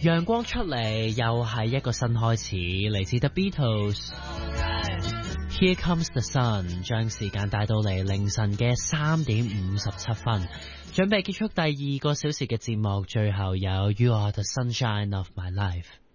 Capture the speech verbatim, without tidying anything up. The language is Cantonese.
陽光出嚟，又係一個新開始，嚟自 The Beatles。Here Comes the Sun， 將時間帶到嚟凌晨嘅三點五十七分，準備結束第二個小時嘅節目，最後有 You Are the Sunshine of My Life。